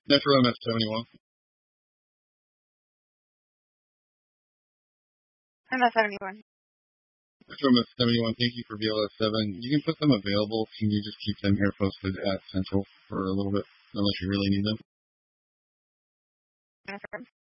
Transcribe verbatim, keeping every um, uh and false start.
Metro M S seventy-one. M S seventy-one. Metro M S seventy-one, thank you for B L S seven. You can put them available. Can you just keep them here posted at Central for a little bit, unless you really need them?